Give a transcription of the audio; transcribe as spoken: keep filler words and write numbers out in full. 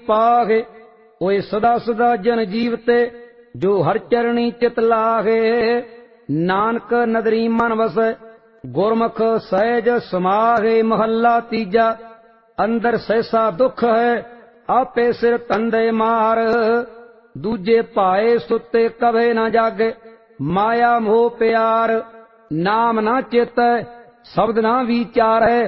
पाहे। ओए सदा सदा जन जीवते जो हर चरणी चित लाहे। नानक नदरी मन वसै गुरमुख सहज समाहे। महला तीजा अंदर सहसा दुख है आपे सिर तंदे मार। दूजे पाए सुते कभे न जागे माया मोह प्यार। नाम ना चेतै शब्द ना विचार है